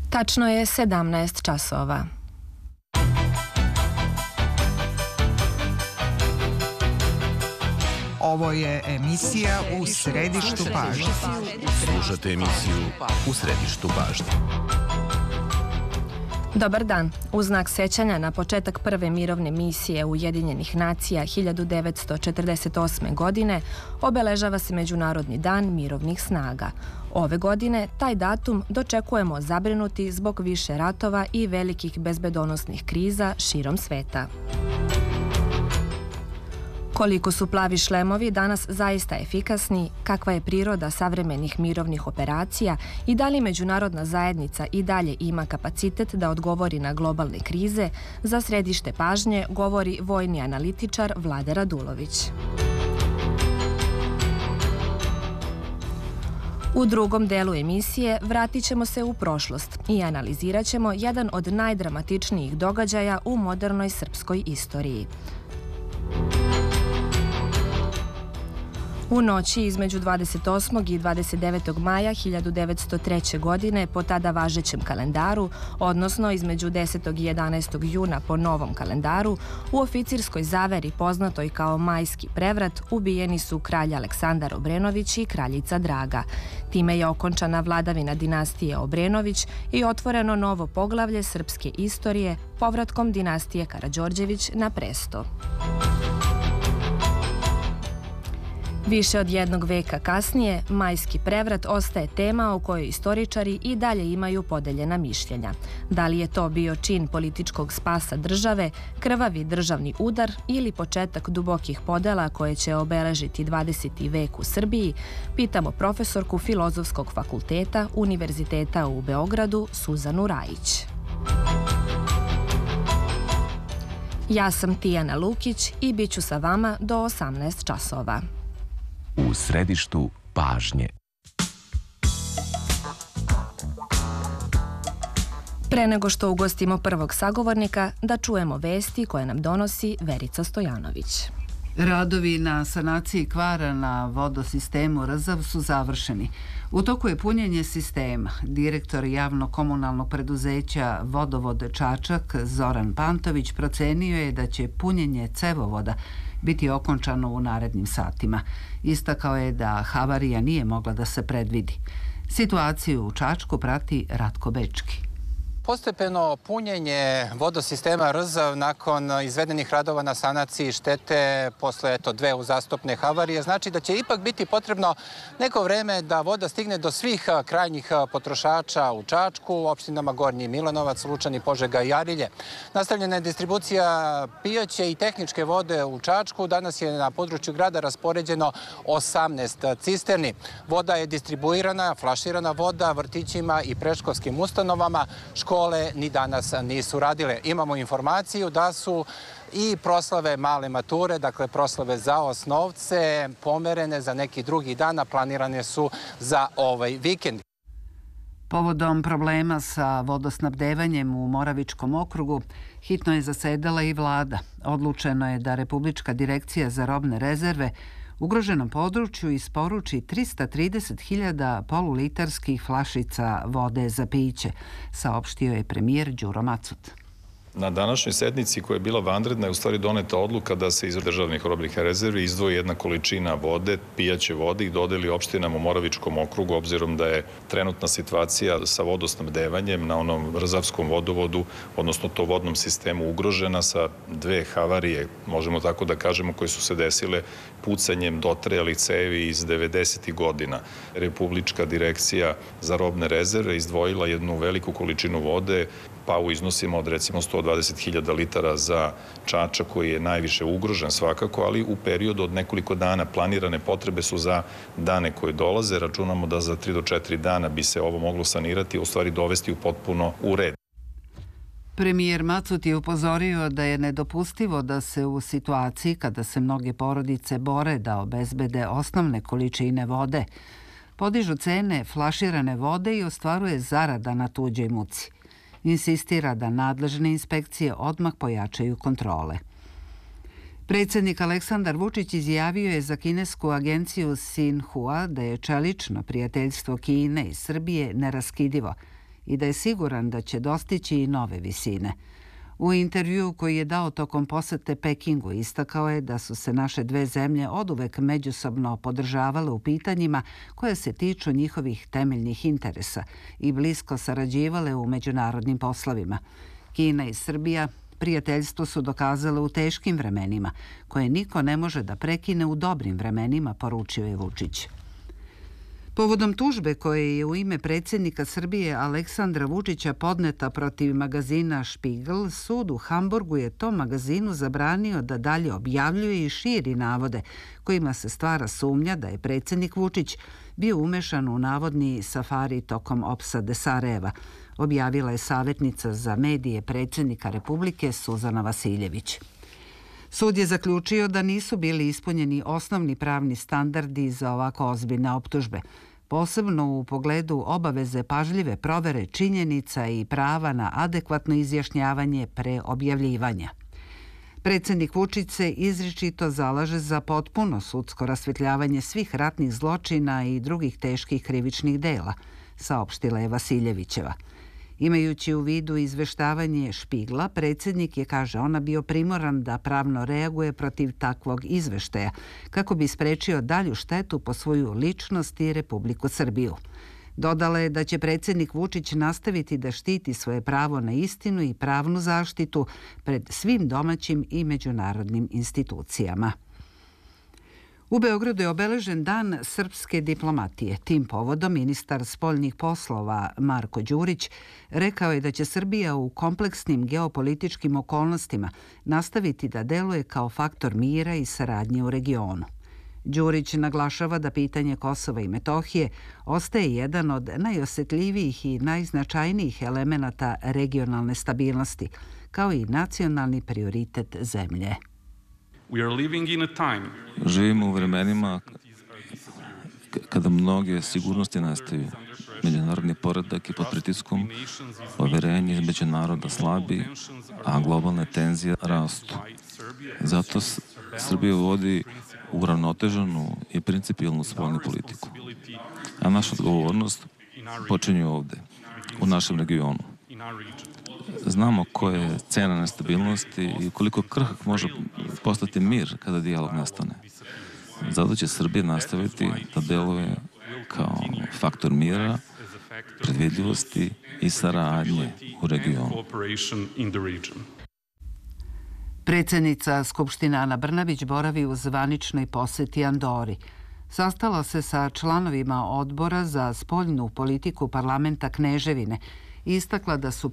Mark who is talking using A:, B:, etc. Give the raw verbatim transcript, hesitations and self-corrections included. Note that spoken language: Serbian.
A: Tačno je sedamnaest časova.
B: Ovo je emisija U središtu pažnje.
C: Slušate emisiju U središtu pažnje.
A: Dobar dan. U znak sećanja na početak prve mirovne misije Ujedinjenih nacija hiljadu devetsto četrdeset osme. godine obeležava se Međunarodni dan mirovnih snaga. Ove godine taj datum dočekujemo zabrinuti zbog više ratova i velikih bezbedonosnih kriza širom sveta. Koliko su plavi šlemovi danas zaista efikasni, kakva je priroda savremenih mirovnih operacija i da li međunarodna zajednica i dalje ima kapacitet da odgovori na globalne krize, za središte pažnje govori vojni analitičar Vlade Radulović. U drugom delu emisije vratit ćemo se u prošlost i analizirat ćemo jedan od najdramatičnijih događaja u modernoj srpskoj istoriji. U noći između dvadeset osmog i dvadeset devetog maja hiljadu devetsto treće. godine po tada važećem kalendaru, odnosno između desetog i jedanaestog juna po novom kalendaru, u oficirskoj zaveri poznatoj kao Majski prevrat ubijeni su kralj Aleksandar Obrenović i kraljica Draga. Time je okončana vladavina dinastije Obrenović i otvoreno novo poglavlje srpske istorije povratkom dinastije Karađorđević na presto. Više od jednog veka kasnije, Majski prevrat ostaje tema o kojoj istoričari i dalje imaju podeljena mišljenja. Da li je to bio čin političkog spasa države, krvavi državni udar ili početak dubokih podela koje će obeležiti dvadeseti vek u Srbiji, pitamo profesorku Filozofskog fakulteta Univerziteta u Beogradu Suzanu Rajić. Ja sam Tijana Lukić i bit ću sa vama do osamnaest časova.
C: U središtu pažnje.
A: Pre nego što ugostimo prvog sagovornika, da čujemo vesti koje nam donosi Verica Stojanović.
D: Radovi na sanaciji kvara na vodosistemu Rzav su završeni. U toku je punjenje sistema. Direktor javno-komunalnog preduzeća Vodovod Čačak Zoran Pantović procenio je da će punjenje cevovoda biti okončano u narednim satima. Istakao je da havarija nije mogla da se predvidi. Situaciju u Čačku prati Ratko Bečki.
E: Postepeno punjenje vodosistema Rzav nakon izvedenih radova na sanaciji štete posle eto, dve uzastopne havarije znači da će ipak biti potrebno neko vreme da voda stigne do svih krajnjih potrošača u Čačku, u opštinama Gornji Milanovac, Lučani, Požega i Arilje. Nastavljena je distribucija pijaće i tehničke vode u Čačku. Danas je na području grada raspoređeno osamnaest cisterni. Voda je distribuirana, flaširana voda vrtićima i predškolskim ustanovama. Škole ni danas nisu radile. Imamo informaciju da su i proslave male mature, dakle proslave za osnovce, pomerene za neki drugi dan, a planirane su za ovaj vikend.
D: Povodom problema sa vodosnabdevanjem u Moravičkom okrugu, hitno je zasedala i vlada. Odlučeno je da Republička direkcija za robne rezerve ugroženom području isporuči trista trideset hiljada polulitarskih flašica vode za piće, saopštio je premijer Đuro Macut.
F: Na današnjoj sednici koja je bila vanredna je u stvari doneta odluka da se iz državnih robnih rezervi izdvoji jedna količina vode, pijaće vode i dodeli opštinama u Moravičkom okrugu, obzirom da je trenutna situacija sa vodosnabdevanjem na onom Rzavskom vodovodu, odnosno to vodnom sistemu ugrožena sa dve havarije, možemo tako da kažemo, koje su se desile pucanjem dotrajalih cevi iz devedesetih godina. Republička direkcija za robne rezerve izdvojila jednu veliku količinu vode, pa u iznosima od recimo sto dvadeset hiljada litara za Čačak koji je najviše ugrožen svakako, ali u periodu od nekoliko dana planirane potrebe su za dane koje dolaze. Računamo da za tri do četiri dana bi se ovo moglo sanirati, u stvari dovesti u potpuno u red.
D: Premijer Macut je upozorio da je nedopustivo da se u situaciji kada se mnoge porodice bore da obezbede osnovne količine vode, podižu cene flaširane vode i ostvaruje zarada na tuđoj muci. Insistira da nadležne inspekcije odmah pojačaju kontrole. Predsjednik Aleksandar Vučić izjavio je za kinesku agenciju Sinhua da je čelično prijateljstvo Kine i Srbije neraskidivo i da je siguran da će dostići i nove visine. U intervjuu koji je dao tokom posete Pekingu istakao je da su se naše dve zemlje oduvek međusobno podržavale u pitanjima koje se tiču njihovih temeljnih interesa i blisko sarađivale u međunarodnim poslovima. Kina i Srbija prijateljstvo su dokazale u teškim vremenima, koje niko ne može da prekine u dobrim vremenima, poručio je Vučić. Povodom tužbe koje je u ime predsjednika Srbije Aleksandra Vučića podneta protiv magazina Špigl, sud u Hamburgu je tom magazinu zabranio da dalje objavljuje i širi navode kojima se stvara sumnja da je predsjednik Vučić bio umešan u navodni safari tokom opsade Sarajeva, objavila je savjetnica za medije predsjednika Republike Suzana Vasiljević. Sud je zaključio da nisu bili ispunjeni osnovni pravni standardi za ovako ozbiljne optužbe, posebno u pogledu obaveze pažljive provere činjenica i prava na adekvatno izjašnjavanje pre objavljivanja. Predsjednik Vučić se izričito zalaže za potpuno sudsko rasvetljavanje svih ratnih zločina i drugih teških krivičnih dela, saopštila je Vasiljevićeva. Imajući u vidu izveštavanje Špigla, predsjednik je, kaže ona, bio primoran da pravno reaguje protiv takvog izveštaja, kako bi sprečio dalju štetu po svoju ličnost i Republiku Srbiju. Dodala je da će predsjednik Vučić nastaviti da štiti svoje pravo na istinu i pravnu zaštitu pred svim domaćim i međunarodnim institucijama. U Beogradu je obeležen Dan srpske diplomatije. Tim povodom ministar spoljnih poslova Marko Đurić rekao je da će Srbija u kompleksnim geopolitičkim okolnostima nastaviti da deluje kao faktor mira i saradnje u regionu. Đurić naglašava da pitanje Kosova i Metohije ostaje jedan od najosjetljivijih i najznačajnijih elemenata regionalne stabilnosti, kao i nacionalni prioritet zemlje.
G: Živimo u vremenima kada mnoge sigurnosti nastaju. Međunarodni poredak je pod pritiskom, poverenje između naroda slabi, a globalne tenzije rastu. Zato Srbija vodi uravnoteženu i principijelnu spoljnu politiku. A naša odgovornost počinje ovde, u našem regionu. Znamo koja je cena nestabilnosti i koliko krhak može postati mir kada dijalog nastane. Zato će Srbija nastaviti da deluje kao faktor mira, predvidljivosti i saradnje u regionu.
D: Predsjednica Skupštine Ana Brnabić boravi u zvaničnoj poseti Andori. Sastala se sa članovima odbora za spoljnu politiku parlamenta Kneževine i istakla da su